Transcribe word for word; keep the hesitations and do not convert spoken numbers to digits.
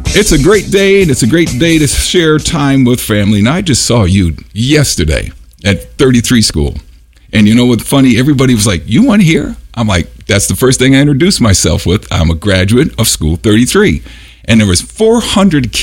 It's a great day, and it's a great day to share time with family. And I just saw you yesterday at thirty-three School. And you know what's funny? Everybody was like, you want to hear? I'm like, that's the first thing I introduced myself with. I'm a graduate of School thirty-three. And there was four hundred kids